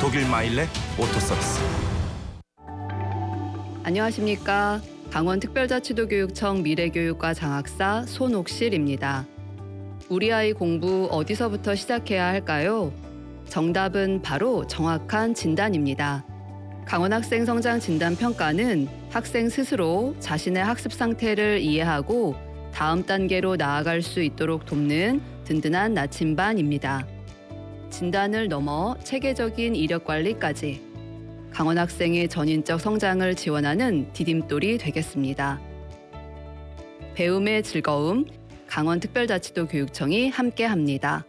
독일 마일레 오토서비스. 안녕하십니까. 강원특별자치도교육청 미래교육과 장학사 손옥실입니다. 우리 아이 공부 어디서부터 시작해야 할까요? 정답은 바로 정확한 진단입니다. 강원학생 성장 진단 평가는 학생 스스로 자신의 학습 상태를 이해하고 다음 단계로 나아갈 수 있도록 돕는 든든한 나침반입니다. 진단을 넘어 체계적인 이력 관리까지 강원 학생의 전인적 성장을 지원하는 디딤돌이 되겠습니다. 배움의 즐거움, 강원특별자치도 교육청이 함께합니다.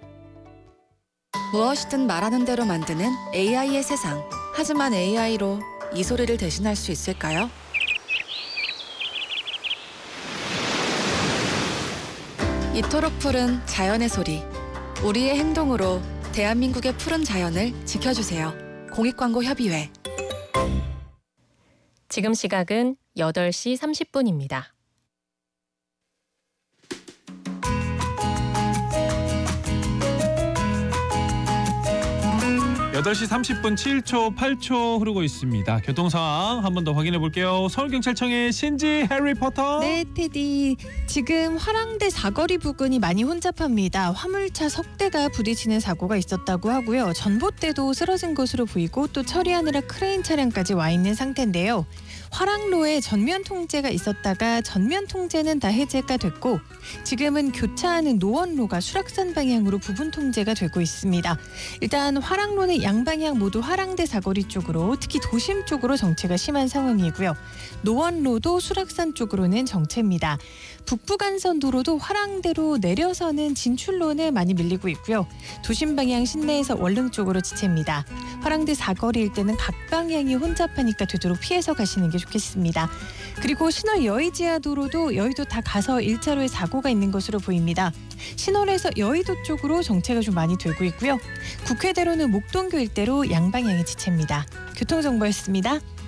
무엇이든 말하는 대로 만드는 AI의 세상. 하지만 AI로 이 소리를 대신할 수 있을까요? 이토록 푸른 자연의 소리. 우리의 행동으로 대한민국의 푸른 자연을 지켜주세요. 공익광고협의회. 지금 시각은 8시 30분입니다. 여덟 시 30분 7초, 8초 흐르고 있습니다. 교통 상황 한 번 더 확인해 볼게요. 서울경찰청의 신지 해리포터. 네, 테디. 지금 화랑대 사거리 부근이 많이 혼잡합니다. 화물차 석 대가 부딪히는 사고가 있었다고 하고요. 전봇대도 쓰러진 것으로 보이고 또 처리하느라 크레인 차량까지 와 있는 상태인데요. 화랑로에 전면 통제가 있었다가 전면 통제는 다 해제가 됐고 지금은 교차하는 노원로가 수락산 방향으로 부분 통제가 되고 있습니다. 일단 화랑로는 양방향 모두 화랑대 사거리 쪽으로 특히 도심 쪽으로 정체가 심한 상황이고요. 노원로도 수락산 쪽으로는 정체입니다. 북부간선도로도 화랑대로 내려서는 진출로는 많이 밀리고 있고요. 도심 방향 신내에서 원릉 쪽으로 지체입니다. 화랑대 사거리일 때는 각 방향이 혼잡하니까 되도록 피해서 가시는 게 좋겠습니다. 그리고 신월 여의지하도로도 여의도 다 가서 1차로에 사고가 있는 것으로 보입니다. 신월에서 여의도 쪽으로 정체가 좀 많이 되고 있고요. 국회대로는 목동교 일대로 양방향이 지체입니다. 교통정보였습니다.